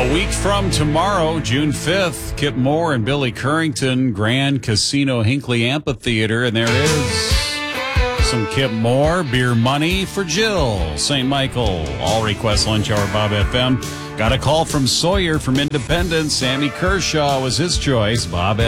A week from tomorrow, June 5th, Kip Moore and Billy Currington, Grand Casino Hinckley Amphitheater, and there is some Kip Moore, beer money for Jill, St. Michael. All requests, Lunch Hour, Bob FM. Got a call from Sawyer from Independence. Sammy Kershaw was his choice. Bob